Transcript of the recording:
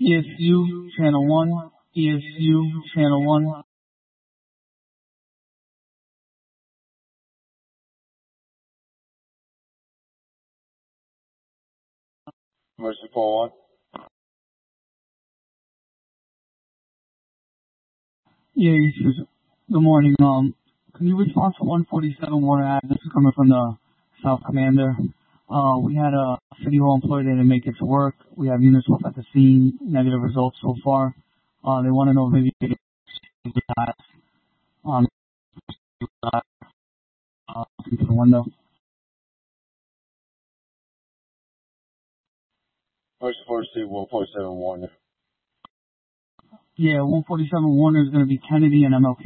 ESU Channel 1, ESU Channel 1. Emergency 411. Yeah, good morning. Can you respond to 147 Warner Ave? This is coming from the South Commander. We had a City Hall employee that didn't make it to work. We have units off at the scene, negative results so far. They want to know if maybe you could get that into the window. Emergency 42, 147 Warner. Yeah, 147 Warner is going to be Kennedy and MLK.